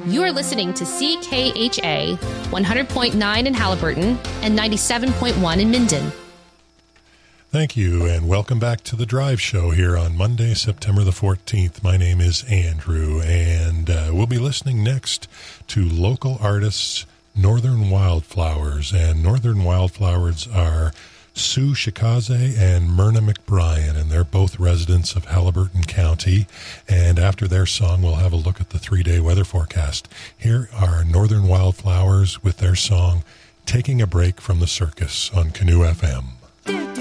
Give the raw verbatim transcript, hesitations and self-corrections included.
You are listening to C K H A one hundred point nine in Halliburton and ninety-seven point one in Minden. Thank you, and welcome back to the Drive Show here on Monday, September the fourteenth. My name is Andrew, and uh, we'll be listening next to local artists Northern Wildflowers, and Northern Wildflowers are Sue Shikaze and Myrna McBrien, and they're both residents of Halliburton County. And after their song, we'll have a look at the three-day weather forecast. Here are Northern Wildflowers with their song, Taking a Break from the Circus on Canoe F M.